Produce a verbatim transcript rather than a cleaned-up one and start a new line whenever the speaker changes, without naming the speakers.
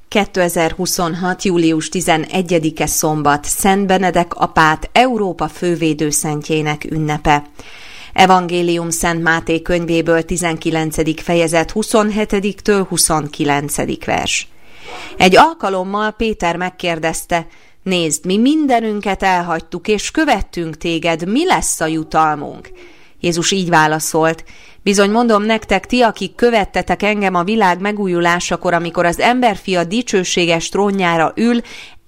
kétezer-huszonhat. július tizenegyedike szombat, Szent Benedek apát Európa fővédőszentjének ünnepe. Evangélium Szent Máté könyvéből tizenkilencedik fejezet huszonhetediktől huszonkilencedik vers. Egy alkalommal Péter megkérdezte: nézd, mi mindenünket elhagytuk, és követtünk téged, mi lesz a jutalmunk? Jézus így válaszolt: bizony mondom nektek, ti, akik követtetek engem a világ megújulásakor, amikor az emberfia dicsőséges trónjára ül,